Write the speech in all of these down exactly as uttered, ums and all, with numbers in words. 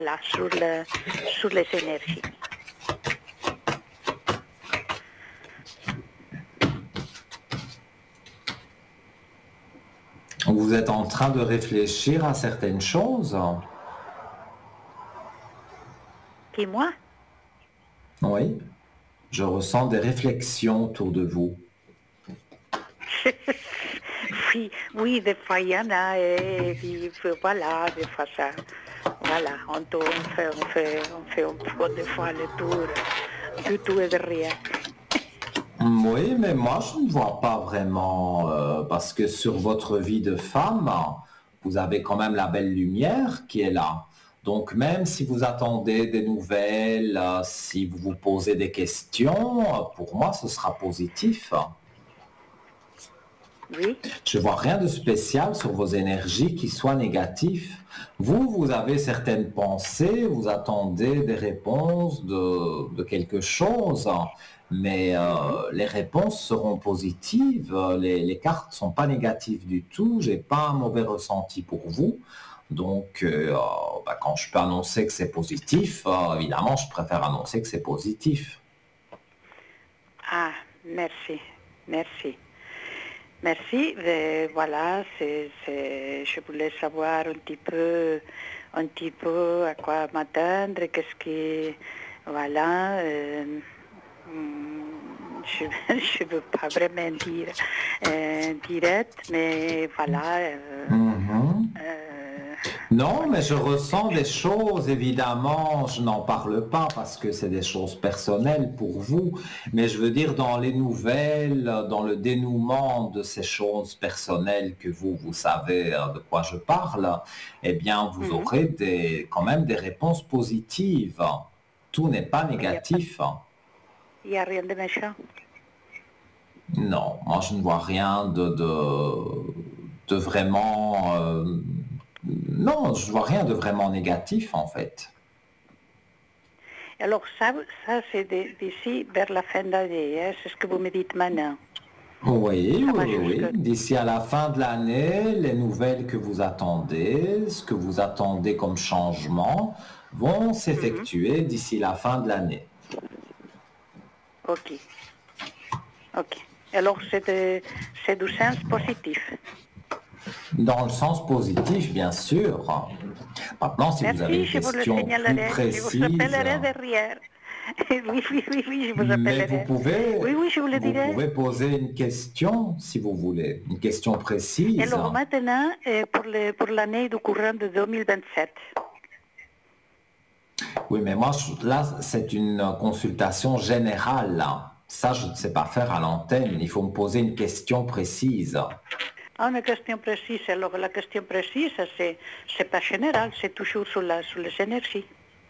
là, sur, le, sur les énergies. Vous êtes en train de réfléchir à certaines choses? Qui, moi? Oui. Je ressens des réflexions autour de vous. oui, oui, des fois il y en a, et puis voilà, des fois ça. Voilà, on, on, fait, on, fait, on fait un peu des fois le tour du tout et de rien. Oui, mais moi je ne vois pas vraiment, euh, parce que sur votre vie de femme, vous avez quand même la belle lumière qui est là. Donc même si vous attendez des nouvelles, euh, si vous vous posez des questions, euh, pour moi ce sera positif. Oui. Je ne vois rien de spécial sur vos énergies qui soit négatif. Vous, vous avez certaines pensées, vous attendez des réponses de, de quelque chose, mais euh, les réponses seront positives. Les, les cartes ne sont pas négatives du tout. Je n'ai pas un mauvais ressenti pour vous. Donc, euh, bah, quand je peux annoncer que c'est positif, euh, évidemment, je préfère annoncer que c'est positif. Ah, merci, merci. Merci. Et voilà, c'est, c'est, je voulais savoir un petit peu, un petit peu à quoi m'attendre, qu'est-ce qui, voilà. Euh, je ne veux pas vraiment dire euh, direct, mais voilà. Euh, Mm-hmm. euh, Non, voilà. mais je ressens des choses, évidemment, je n'en parle pas parce que c'est des choses personnelles pour vous, mais je veux dire dans les nouvelles, dans le dénouement de ces choses personnelles que vous, vous savez de quoi je parle, eh bien, vous Mm-hmm. aurez des, quand même des réponses positives. Tout n'est pas négatif. Il n'y a rien de méchant. Non, moi je ne vois rien de, de, de vraiment... Euh, non, je ne vois rien de vraiment négatif en fait. Alors ça, ça c'est d'ici vers la fin d'année, hein, c'est ce que vous me dites maintenant. Oui, Ça oui, va oui, oui. jusque... D'ici à la fin de l'année, les nouvelles que vous attendez, ce que vous attendez comme changement, vont Mm-hmm. s'effectuer d'ici la fin de l'année. Ok, ok. Alors c'est, de, c'est du sens positif. Dans le sens positif, bien sûr. Maintenant, si vous avez Merci, une je vous le question plus signalerai. Je vous précise, appellerai derrière. Oui, oui, oui, oui, je vous mais vous appellerai. pouvez, Oui, oui, je vous le vous dirai. pouvez poser une question si vous voulez, une question précise. Alors maintenant, euh, pour, le, pour l'année du courant de deux mille vingt-sept. Oui, mais moi, je- là, c'est une consultation générale, là. Ça, je ne sais pas faire à l'antenne. Il faut me poser une question précise. Ah, une question précise. Alors la question précise, c'est, c'est pas général, c'est toujours sur, la, sur les énergies.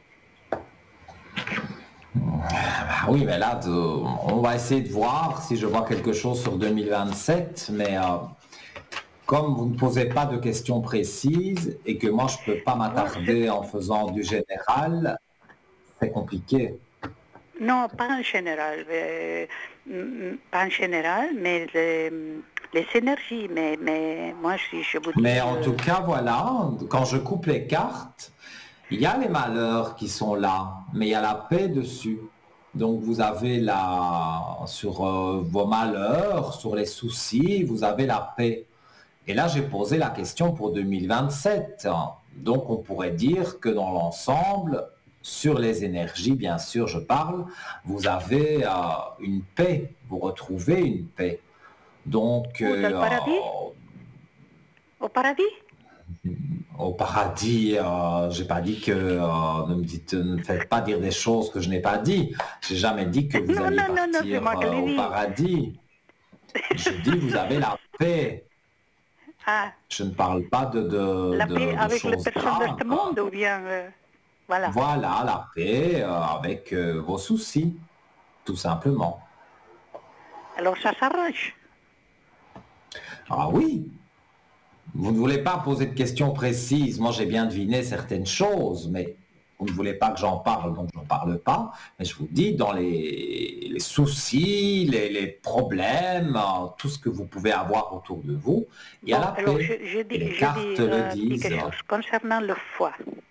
Ah oui, mais là, de- on va essayer de voir si je vois quelque chose sur deux mille vingt-sept, mais euh, comme vous ne posez pas de questions précises et que moi, je ne peux pas Oh, c'est... m'attarder en faisant du général, c'est compliqué. Non, pas en général, euh, mm, pas en général, mais les, les énergies. Mais, mais moi, si je vous Mais dis... en tout euh, cas, voilà, quand je coupe les cartes, il y a les malheurs qui sont là, mais il y a la paix dessus. Donc vous avez la, sur euh, vos malheurs, sur les soucis, vous avez la paix. Et là, j'ai posé la question pour deux mille vingt-sept. Donc on pourrait dire que dans l'ensemble, sur les énergies, bien sûr, je parle, vous avez euh, une paix, vous retrouvez une paix. Donc, où, dans euh, le paradis? Au paradis? au paradis, euh, j'ai pas dit que euh, ne me dites, ne me faites pas dire des choses que je n'ai pas dit. J'ai jamais dit que vous Non, alliez non, non, non, c'est partir moi qui euh, l'ai au dit. paradis. Je dis vous avez la paix. Ah, Je ne parle pas de, de, la paix de, de avec les choses personnes de graves. ce monde, ou bien... euh, voilà. Voilà la paix euh, avec euh, vos soucis, tout simplement. Alors ça s'arrange. Ah oui, vous ne voulez pas poser de questions précises. Moi, j'ai bien deviné certaines choses, mais vous ne voulez pas que j'en parle, donc je n'en parle pas. Mais je vous dis, dans les, les soucis, les, les problèmes, euh, tout ce que vous pouvez avoir autour de vous, il y a Bon, la alors je, paix. je Et dis, les je cartes dis le euh, quelque disent. chose concernant le foie.